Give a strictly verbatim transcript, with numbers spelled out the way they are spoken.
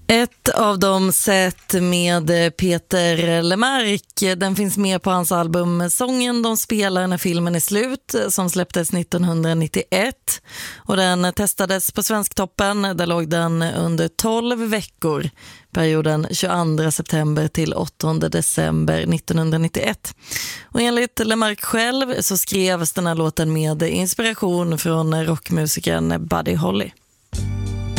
Ett av dem sett med Peter Lemark. Den finns med på hans album Sången de spelar när filmen är slut, som släpptes nittonhundranittioett. Och den testades på Svensktoppen. Där låg den under tolv veckor, perioden tjugoandra september till åttonde december nittonhundranittioett. Och enligt Lemark själv så skrevs den här låten med inspiration från rockmusikern Buddy Holly.